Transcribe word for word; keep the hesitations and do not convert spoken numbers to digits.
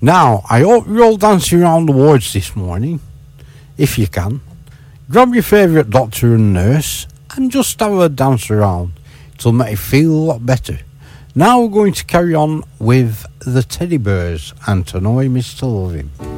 Now, I hope you're all dancing around the wards this morning, if you can. Grab your favourite doctor and nurse and just have a dance around. It'll make you feel a lot better. Now we're going to carry on with the Teddy Bears and To Know Him Is To Love Him.